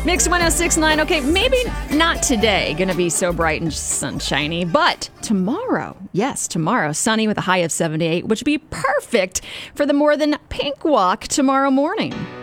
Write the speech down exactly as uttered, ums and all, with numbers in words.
Mix one oh six point nine. Okay, maybe not today, going to be so bright and sunshiny, but tomorrow, yes, tomorrow, sunny with a high of seventy-eight, which would be perfect for the More Than Pink walk tomorrow morning.